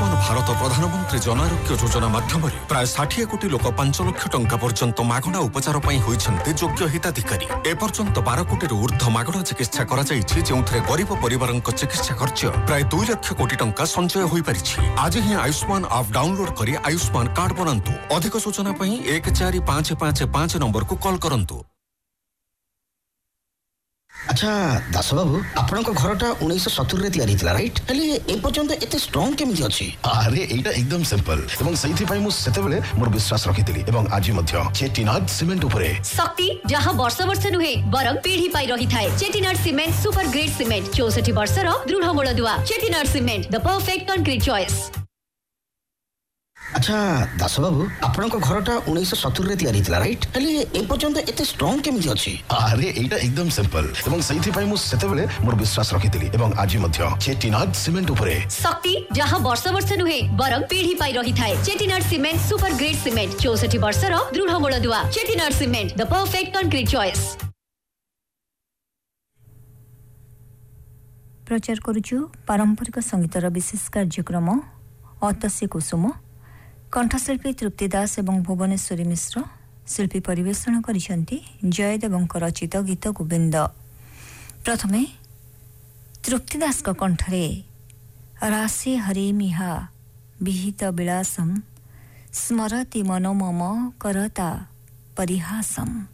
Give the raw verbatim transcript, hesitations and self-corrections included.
आयुष्मान भारत प्रधानमंत्री जन आरोग्य योजना माध्यम प्राय षाठी कोटी लोक पांच लाख टंका पर्यंत मागणा उपचार होइछन्ते योग्य हिताधिकारी। एपर्यंत बारह कोटी ऊर्ध्व मागणा चिकित्सा करा जायछि, जेउथरे गरीब परिवारक चिकित्सा खर्च प्राय दुई लाख कोटी टंका संचय होई परिछि। आज ही आयुष्मान ऐप डाउनलोड करी आयुष्मान कार्ड बनांतु। अधिक सूचना पई एक चार पाँच पाँच पाँच नंबर को कॉल करंतु। अच्छा दास बाबू, आपनक घरटा उन्नीस सत्तर रे तैयारी थिला राइट? हेले ए पर्यंत एते स्ट्रांग केमिति अछि? अरे एटा एकदम सिंपल एवं सही पई मु सेतेबेले मोर विश्वास रखितिली एवं आज मध्य चेटिनाड सीमेंट उपरे शक्ति जहां वर्ष वर्ष नुहे बरं पीढ़ी पाई रही थाए। Chettinad cement super grade cement चौसठ वर्षर दृढ़ मूलदुआ। Chettinad cement the perfect concrete choice. अच्छा दास बाबू, आपनक घरटा उन्नीस सत्तर रे तैयारी थिला राइट? हेले ए पर्यंत एते स्ट्रांग केमिति अछि? अरे एटा एकदम सिंपल एवं सही पई मु सेतेबेले मोर विश्वास रखितिली एवं आज मध्य चेटिनाड सीमेंट उपरे शक्ति जहां वर्ष वर्ष नुहे बरं पीढ़ी पाई रही थाए। Chettinad cement super grade cement चौसठ वर्षर दृढ़ मूलदुआ। Chettinad cement the perfect concrete choice. प्रचार करूछु पारंपरिक संगीतर विशेष कार्यक्रम अतसी कुसुम। कंठशिल्पी तृप्ति दास एवं भुवनेश्वरी मिश्र शिल्पी परिवेषण करिसेंती जयदेवंक रचित गीत गोविंद। प्रथमे तृप्ति दास का कंठरे राशि हरि मिहा विहित विलासम स्मरति मनो मम करता परिहासम।